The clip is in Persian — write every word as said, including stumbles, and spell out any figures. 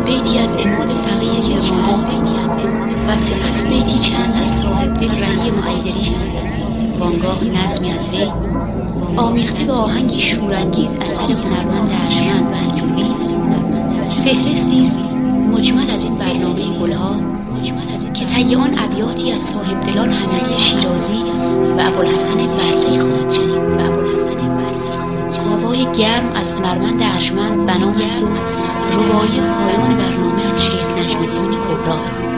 بیتی از عماد فقیه کرمانی و سپس بیتی چند از صاحب دل رهی معیدری، وانگاه نظمی از وی آمیخته به آهنگی شورانگیز اثر هنرمند ارجمند مهجوری. فهرستی است مجمل از این برنامه گلها که طی آن ابیاتی از صاحب دلان حمیدی شیرازی و ابوالحسن برزی خواهد شنید. آوای گرم از هنرمند ارجمند به نام رباعی پایان برنامه از شیخ نجم‌الدین کبری.